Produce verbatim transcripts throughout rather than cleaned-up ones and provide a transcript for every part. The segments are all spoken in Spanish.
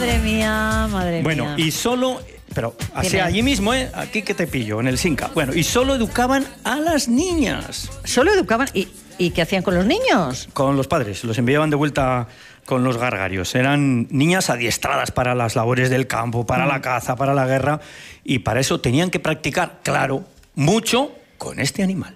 Madre mía, madre bueno, mía. Bueno, y solo... Pero hacia allí mismo, ¿eh? Aquí que te pillo, en el Sinca. Bueno, y solo educaban a las niñas. ¿Solo educaban? ¿Y, y qué hacían con los niños? Con los padres, los enviaban de vuelta con los gargarios. Eran niñas adiestradas para las labores del campo, para mm. la caza, para la guerra, y para eso tenían que practicar, claro, mucho con este animal.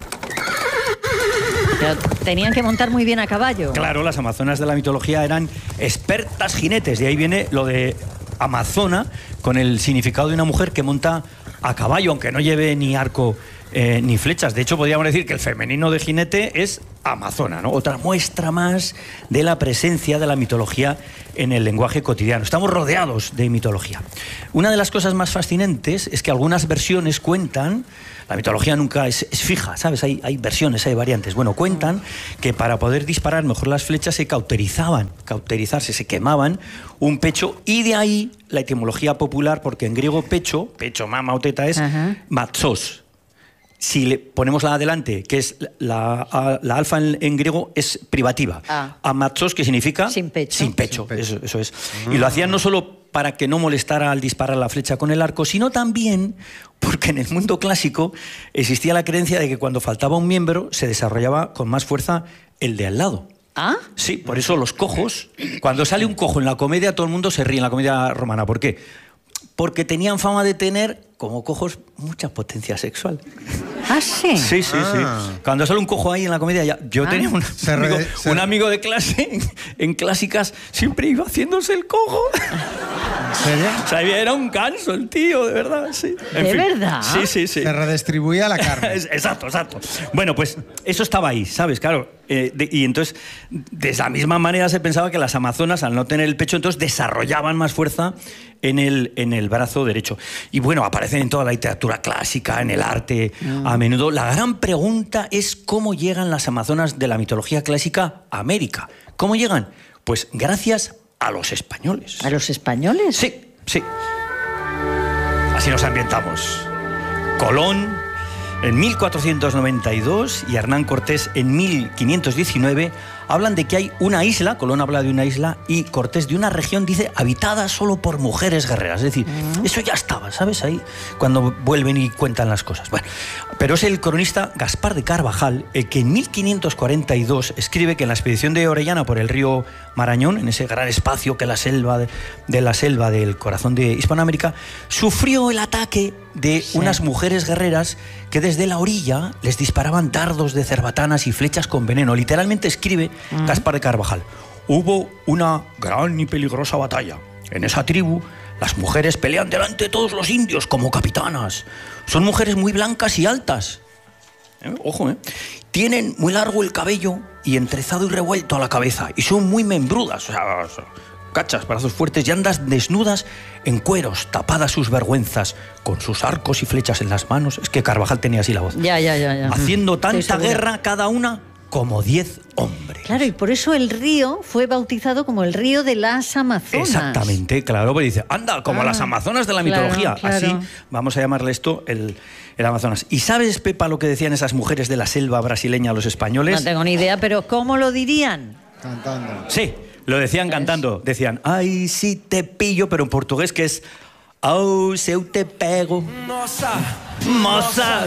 Pero tenían que montar muy bien a caballo. Claro, las amazonas de la mitología eran expertas jinetes, de ahí viene lo de amazona, con el significado de una mujer que monta a caballo, aunque no lleve ni arco eh, ni flechas. De hecho, podríamos decir que el femenino de jinete es amazona, ¿no? Otra muestra más de la presencia de la mitología en el lenguaje cotidiano. Estamos rodeados de mitología. Una de las cosas más fascinantes es que algunas versiones cuentan, la mitología nunca es, es fija, ¿sabes? Hay, hay versiones, hay variantes. Bueno, cuentan que para poder disparar mejor las flechas se cauterizaban, cauterizarse, se quemaban un pecho, y de ahí la etimología popular, porque en griego pecho, pecho, mama o teta es matsos. Si le ponemos la adelante, que es la, la alfa en, en griego, es privativa. Ah. Amatsos, que significa sin pecho. Sin pecho, sin pecho. Eso, eso es. Ah. Y lo hacían no solo para que no molestara al disparar la flecha con el arco, sino también porque en el mundo clásico existía la creencia de que cuando faltaba un miembro se desarrollaba con más fuerza el de al lado. ¿Ah? Sí, por eso los cojos, cuando sale un cojo en la comedia, todo el mundo se ríe en la comedia romana. ¿Por qué? Porque tenían fama de tener, como cojos, mucha potencia sexual. ¿Ah, sí? Sí, sí, ah. sí. Cuando sale un cojo ahí en la comedia, ya, yo ah. tenía un amigo, se... un amigo de clase en, en clásicas, siempre iba haciéndose el cojo. ¿En serio? O sea, era un canso el tío, de verdad, sí. En ¿De fin. verdad? Sí, sí, sí. Se redistribuía la carne. Exacto, exacto. Bueno, pues eso estaba ahí, ¿sabes? Claro. Eh, de, y entonces, de esa misma manera se pensaba que las amazonas, al no tener el pecho, entonces desarrollaban más fuerza en el, en el brazo derecho. Y bueno, aparecen en toda la literatura clásica, en el arte, mm. a menudo. La gran pregunta es cómo llegan las amazonas de la mitología clásica a América. ¿Cómo llegan? Pues gracias a los españoles. ¿A los españoles? Sí, sí. Así nos ambientamos. Colón en mil cuatrocientos noventa y dos y Hernán Cortés en mil quinientos diecinueve hablan de que hay una isla, Colón habla de una isla y Cortés de una región, dice, habitada solo por mujeres guerreras. Es decir, uh-huh. eso ya estaba, ¿sabes? Ahí, cuando vuelven y cuentan las cosas. Bueno, pero es el cronista Gaspar de Carvajal el que en mil quinientos cuarenta y dos escribe que en la expedición de Orellana por el río Marañón, en ese gran espacio que la selva de, de la selva del corazón de Hispanoamérica, sufrió el ataque de sí. unas mujeres guerreras que desde la orilla les disparaban dardos de cerbatanas y flechas con veneno. Literalmente escribe uh-huh. Gaspar de Carvajal: hubo una gran y peligrosa batalla. En esa tribu las mujeres pelean delante de todos los indios como capitanas. Son mujeres muy blancas y altas. ¿Eh? Ojo, ¿eh? Tienen muy largo el cabello y entrezado y revuelto a la cabeza. Y son muy membrudas, o sea, cachas, brazos fuertes, y andas desnudas en cueros, tapadas sus vergüenzas, con sus arcos y flechas en las manos. Es que Carvajal tenía así la voz. Ya, ya, ya. ya. Haciendo tanta guerra cada una como diez hombres. Claro, y por eso el río fue bautizado como el río de las Amazonas. Exactamente, claro, porque dice, anda, como ah, las Amazonas de la claro, mitología. Claro. Así vamos a llamarle esto el, el Amazonas. ¿Y sabes, Pepa, lo que decían esas mujeres de la selva brasileña a los españoles? No tengo ni idea, pero ¿cómo lo dirían? Cantando. Sí, lo decían cantando. Decían, ay, si te pillo, pero en portugués, que es, oh, se eu te pego. Moza, moza,